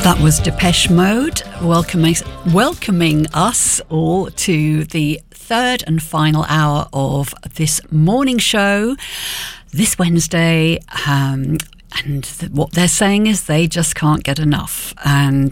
That was Depeche Mode welcoming us all to the third and final hour of this morning show this Wednesday. What they're saying is they just can't get enough. And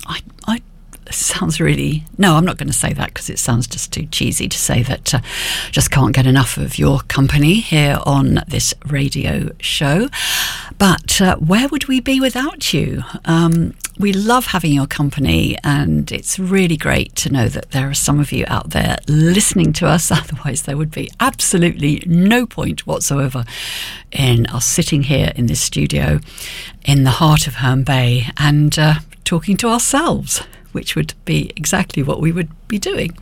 sounds really... No, I'm not going to say that because it sounds just too cheesy to say that just can't get enough of your company here on this radio show. But where would we be without you? We love having your company, and it's really great to know that there are some of you out there listening to us. Otherwise, there would be absolutely no point whatsoever in us sitting here in this studio in the heart of Herne Bay and talking to ourselves, which would be exactly what we would be doing.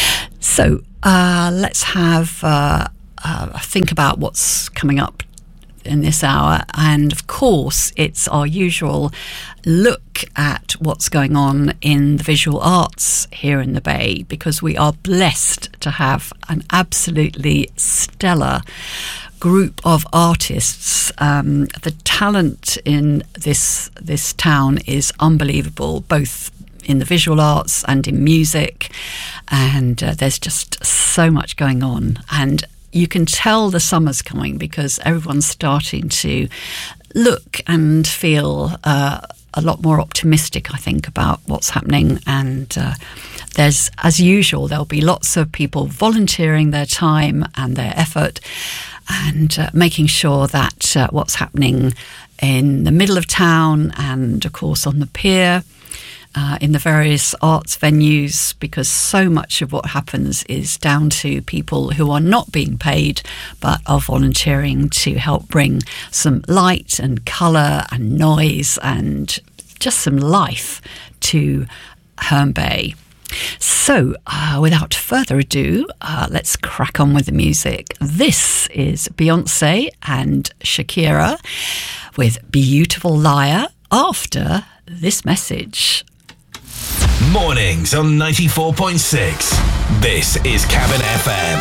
So let's have a think about what's coming up in this hour, and of course it's our usual look at what's going on in the visual arts here in the Bay, because we are blessed to have an absolutely stellar group of artists. The talent in this town is unbelievable, both in the visual arts and in music, and there's just so much going on. And you can tell the summer's coming because everyone's starting to look and feel a lot more optimistic, I think, about what's happening. And there's, as usual, there'll be lots of people volunteering their time and their effort and making sure that what's happening in the middle of town and, of course, on the pier, in the various arts venues, because so much of what happens is down to people who are not being paid but are volunteering to help bring some light and colour and noise and just some life to Herne Bay. So, without further ado, let's crack on with the music. This is Beyonce and Shakira with Beautiful Liar after this message. Mornings on 94.6. This is Cabin FM.